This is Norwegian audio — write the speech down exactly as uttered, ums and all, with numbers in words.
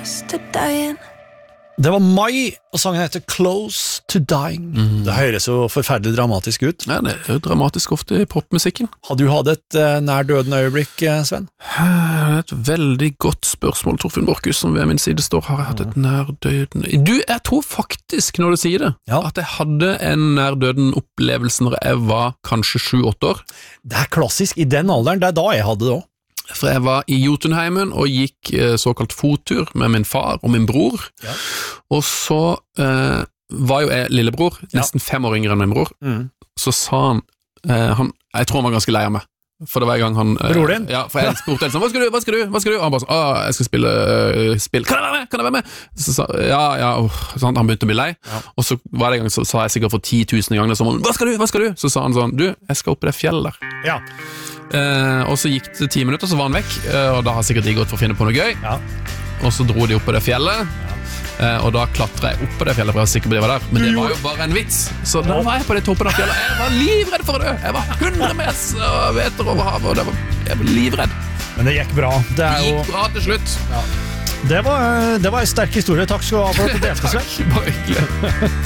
close to dying. Det var Mai, og sangen heter Close to Dying. Mm. Det høres jo forferdelig dramatisk ut. Ja, det er jo dramatisk ofte i popmusikken. Har du hatt et uh, nær døden øyeblikk, Sven? Et veldig godt spørsmål, Torfinn Borchhus, som ved min side står. Har jeg hatt et nær døden? Du, jeg tror faktisk, når du sier det, ja. At jeg hadde en nær døden opplevelse når jeg var kanskje sju-åtte år. Det er klassisk, i den alderen, det er da jeg hadde det også. For jeg var i Jotunheimen og gikk eh, såkalt fottur med min far og min bror, ja. Og så eh, var jo jeg lillebror, nesten ja. fem år yngre enn min bror, mm. Så sa han, eh, han, jeg tror han var ganske lei av meg, for det var en gang han... Eh, Bror din? Ja, for jeg spurte hva skal du, hva skal du, hva skal du? Og han bare sånn, åh, jeg skal spille uh, spill, kan jeg være med, kan jeg være med? Så sa ja, ja, oh. Så han, han begynte å bli lei, ja. Og så var det en gang, så sa jeg sikkert for ti tusen ganger, så, hva skal du, hva skal du? Så sa han sånn, du, jeg skal opp i det fjellet der. Ja. Eh, og så gikk det ti minutter, så var han vekk, eh, og da har sikkert de gått for å finne på noe gøy, ja. Og så dro de opp på det fjellet, ja. eh, og da klatret jeg opp på det fjellet, for jeg var sikker på de var der, men det var jo bare en vits, så da var jeg på det toppen av fjellet, jeg var livredd for å dø, jeg var hundre meter over havet, og det var, jeg var livredd. Men det gikk bra. Det, er det gikk jo... bra til slutt. Ja. Det var, det var en sterk historie. Takk skal du ha for at du delte, Sven. Bare hyggelig.